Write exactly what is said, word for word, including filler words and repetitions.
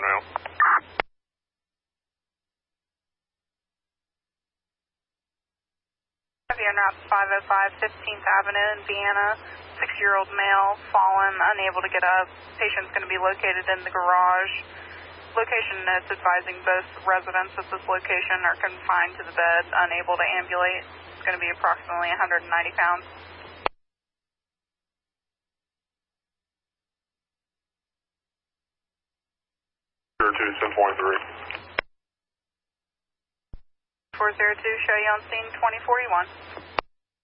now. Avion Route five oh five, fifteenth Avenue in Vienna. Six-year-old male, fallen, unable to get up. Patient's going to be located in the garage. Location notes advising both residents at this location are confined to the bed, unable to ambulate. It's going to be approximately one hundred ninety pounds. zero two, ten point three. four zero two, show you on scene twenty forty-one.